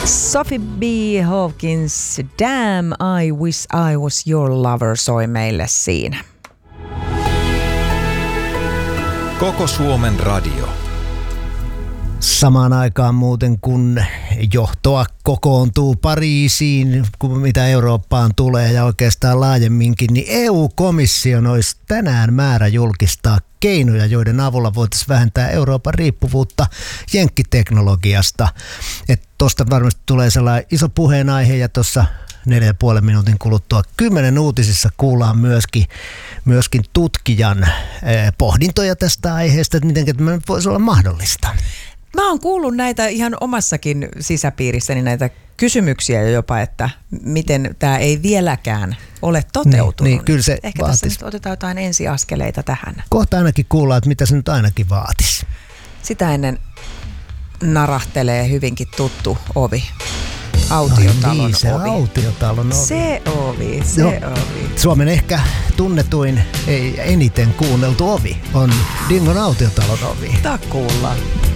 Sophie B. Hawkins, Damn I Wish I Was Your Lover soi meille siinä. Koko Suomen radio. Samaan aikaan muuten kun johtoa kokoontuu Pariisiin, mitä Eurooppaan tulee ja oikeastaan laajemminkin, niin EU-komission olisi tänään määrä julkistaa keinoja, joiden avulla voitaisiin vähentää Euroopan riippuvuutta jenkkiteknologiasta. Tuosta varmasti tulee sellainen iso puheenaihe ja tuossa 4,5 minuutin kuluttua 10 uutisissa kuullaan myöskin tutkijan pohdintoja tästä aiheesta, että miten tämä voisi olla mahdollista. Mä oon kuullut näitä ihan omassakin sisäpiirissäni näitä kysymyksiä jopa, että miten tämä ei vieläkään ole toteutunut. Niin, kyllä se ehkä vaatis. tässä nyt otetaan jotain ensiaskeleita tähän. Kohta ainakin kuullaan, että mitä se nyt ainakin vaatisi. Sitä narahtelee hyvinkin tuttu ovi. Autiotalon ovi. Autiotalon ovi. Se ovi. Suomen ehkä tunnetuin, ei eniten kuunneltu ovi on Dingon autiotalon ovi. Takuulla.